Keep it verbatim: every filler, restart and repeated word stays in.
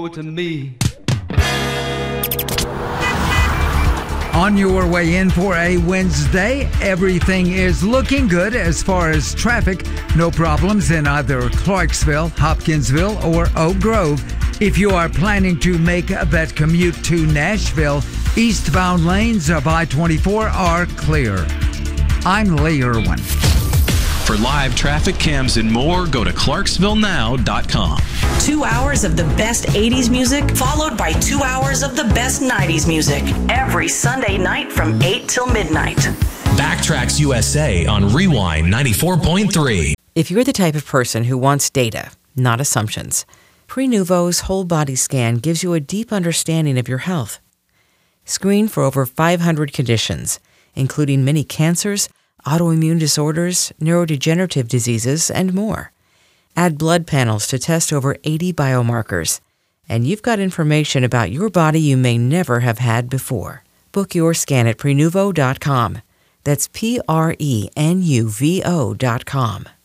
owe it to me. On your way in for a Wednesday, everything is looking good as far as traffic. No problems in either Clarksville, Hopkinsville, or Oak Grove. If you are planning to make that commute to Nashville, eastbound lanes of I twenty-four are clear. I'm Lee Irwin. For live traffic cams and more, go to clarksville now dot com. Two hours of the best eighties music, followed by two hours of the best nineties music. Every Sunday night from eight till midnight. Backtracks U S A on Rewind ninety-four point three. If you're the type of person who wants data, not assumptions, Prenuvo's whole body scan gives you a deep understanding of your health. Screen for over five hundred conditions, including many cancers, autoimmune disorders, neurodegenerative diseases, and more. Add blood panels to test over eighty biomarkers, and you've got information about your body you may never have had before. Book your scan at prenuvo dot com. That's P R E N U V O dot com.